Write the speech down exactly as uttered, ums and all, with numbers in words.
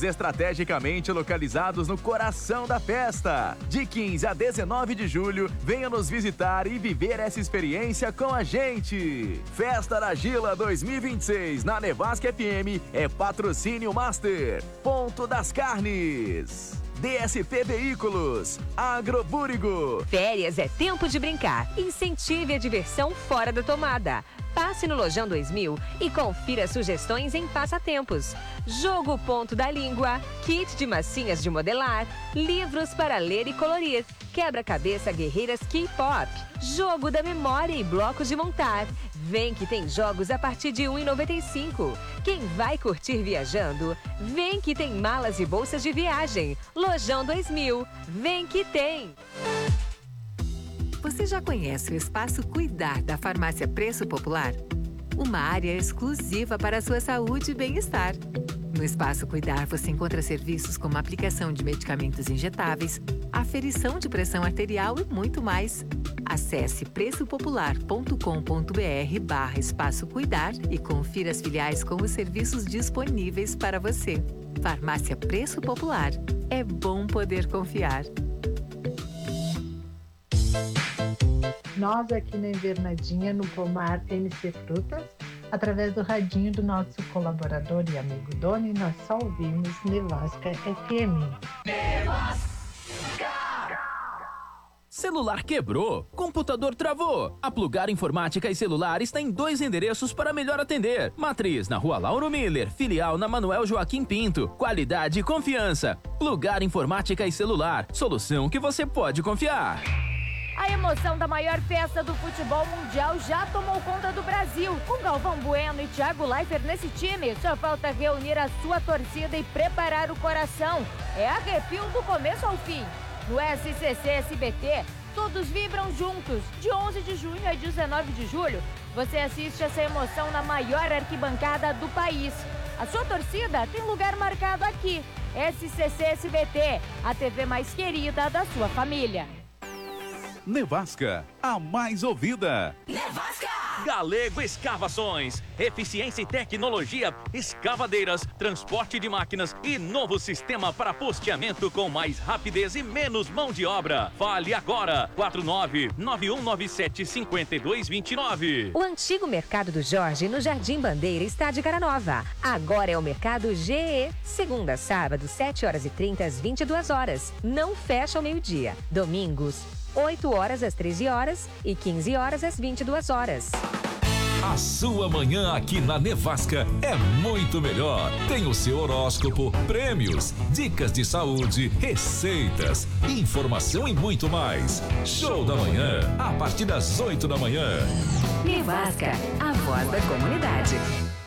estrategicamente localizados no coração da festa. De quinze a dezenove de julho, venha nos visitar e viver essa experiência com a gente. Festa Aragila dois mil e vinte e seis na Nevasca F M é patrocínio Master. Ponto das Carnes. D S P Veículos, Agrobúrigo. Férias é tempo de brincar. Incentive a diversão fora da tomada. Passe no Lojão dois mil e confira sugestões em passatempos. Jogo Ponto da Língua, kit de massinhas de modelar, livros para ler e colorir, quebra-cabeça Guerreiras K-pop, jogo da memória e blocos de montar. Vem que tem jogos a partir de um real e noventa e cinco centavos. Quem vai curtir viajando, vem que tem malas e bolsas de viagem. Lojão dois mil, vem que tem! Você já conhece o Espaço Cuidar da Farmácia Preço Popular? Uma área exclusiva para a sua saúde e bem-estar. No Espaço Cuidar você encontra serviços como aplicação de medicamentos injetáveis, aferição de pressão arterial e muito mais. Acesse preçopopular.com.br barra Espaço Cuidar e confira as filiais com os serviços disponíveis para você. Farmácia Preço Popular. É bom poder confiar. Nós aqui na Invernadinha, no Pomar M C Frutas, através do radinho do nosso colaborador e amigo Doni, nós só ouvimos Nevasca F M. Nevasca! Celular quebrou? Computador travou? A Plugar Informática e Celular está em dois endereços para melhor atender. Matriz na Rua Lauro Miller, filial na Manuel Joaquim Pinto. Qualidade e confiança. Plugar Informática e Celular. Solução que você pode confiar. A emoção da maior festa do futebol mundial já tomou conta do Brasil. Com Galvão Bueno e Thiago Leifert nesse time, só falta reunir a sua torcida e preparar o coração. É arrepio do começo ao fim. No S C C S B T, todos vibram juntos. De onze de junho a dezenove de julho, você assiste essa emoção na maior arquibancada do país. A sua torcida tem lugar marcado aqui. S C C S B T, a T V mais querida da sua família. Nevasca, a mais ouvida. Nevasca! Galego Escavações, eficiência e tecnologia, escavadeiras, transporte de máquinas e novo sistema para posteamento com mais rapidez e menos mão de obra. Fale agora, quatro nove nove um nove sete cinco dois dois nove. O antigo Mercado do Jorge, no Jardim Bandeira, está de cara nova. Agora é o Mercado G E. Segunda a sábado, sete horas e trinta às vinte e duas horas. Não fecha ao meio-dia. Domingos, oito horas às treze horas e quinze horas às vinte e duas horas. A sua manhã aqui na Nevasca é muito melhor. Tem o seu horóscopo, prêmios, dicas de saúde, receitas, informação e muito mais. Show da manhã, a partir das oito da manhã. Nevasca, a voz da comunidade.